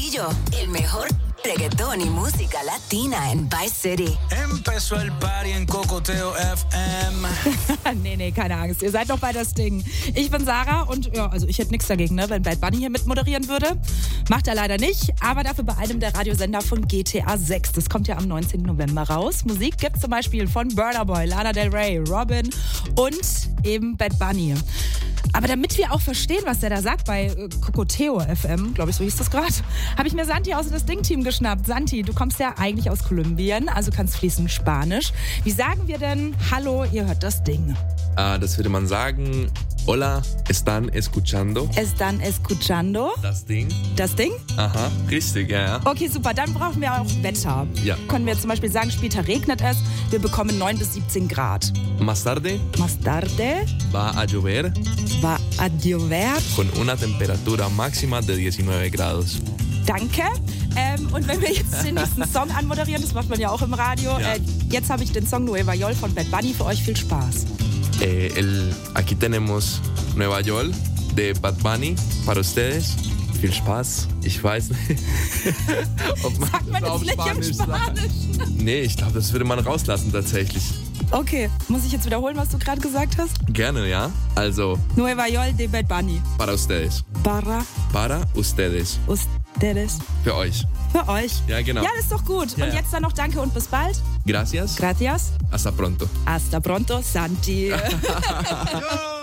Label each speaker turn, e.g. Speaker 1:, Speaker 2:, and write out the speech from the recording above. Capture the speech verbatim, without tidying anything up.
Speaker 1: Castillo, el mejor reggaetón y música latina en Vice City.
Speaker 2: Empezó el party en Cocoteo F M.
Speaker 3: nee, nee, keine Angst. Ihr seid doch bei das Ding. Ich bin Sarah und ja, also ich hätte nichts dagegen, ne, wenn Bad Bunny hier mitmoderieren würde. Macht er leider nicht, aber dafür bei einem der Radiosender von G T A sechs. Das kommt ja am neunzehnten November raus. Musik gibt zum Beispiel von Burna Boy, Lana Del Rey, Robin und eben Bad Bunny. Aber damit wir auch verstehen, was der da sagt bei äh, Cocoteo F M, glaube ich, so hieß das gerade, habe ich mir Santi aus dem Ding-Team geschnappt. Santi, du kommst ja eigentlich aus Kolumbien, also kannst fließend Spanisch. Wie sagen wir denn, hallo, ihr hört das Ding?
Speaker 4: Uh, das würde man sagen, hola, están escuchando.
Speaker 3: Están escuchando.
Speaker 4: Das Ding.
Speaker 3: Das Ding?
Speaker 4: Aha, richtig, ja, ja.
Speaker 3: Okay, super, dann brauchen wir auch Wetter.
Speaker 4: Ja.
Speaker 3: Können wir zum Beispiel sagen, später regnet es, wir bekommen neun bis siebzehn Grad.
Speaker 4: Más tarde
Speaker 3: Más tarde
Speaker 4: va a llover
Speaker 3: va a llover.
Speaker 4: con una temperatura máxima de diecinueve grados.
Speaker 3: Danke. Ähm, und wenn wir jetzt den nächsten Song anmoderieren, das macht man ja auch im Radio.
Speaker 4: Ja.
Speaker 3: Äh, jetzt habe ich den Song Nueva York von Bad Bunny für euch. Viel Spaß.
Speaker 4: Eh, el, aquí tenemos Nueva York de Bad Bunny para ustedes. Viel Spaß. Ich weiß nicht, ob man
Speaker 3: Sagt man
Speaker 4: das auf
Speaker 3: das nicht
Speaker 4: Spanisch
Speaker 3: im
Speaker 4: sagt.
Speaker 3: Spanisch?
Speaker 4: Nee, ich glaube, das würde man rauslassen tatsächlich.
Speaker 3: Okay, muss ich jetzt wiederholen, was du gerade gesagt hast?
Speaker 4: Gerne, ja? Also,
Speaker 3: Nueva York de Bad Bunny.
Speaker 4: para ustedes.
Speaker 3: Para
Speaker 4: Para ustedes.
Speaker 3: ustedes.
Speaker 4: Für euch.
Speaker 3: Für euch.
Speaker 4: Ja, genau.
Speaker 3: Ja, das ist doch gut.
Speaker 4: Ja,
Speaker 3: und
Speaker 4: ja.
Speaker 3: jetzt dann noch Danke und bis bald.
Speaker 4: Gracias.
Speaker 3: Gracias.
Speaker 4: Hasta pronto.
Speaker 3: Hasta pronto, Santi.
Speaker 2: Yo.